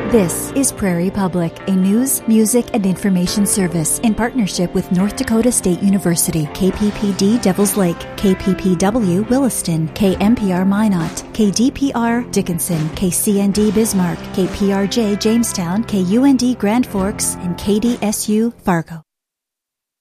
This is Prairie Public, a news, music, and information service in partnership with North Dakota State University, KPPD Devils Lake, KPPW Williston, KMPR Minot, KDPR Dickinson, KCND Bismarck, KPRJ Jamestown, KUND Grand Forks, and KDSU Fargo.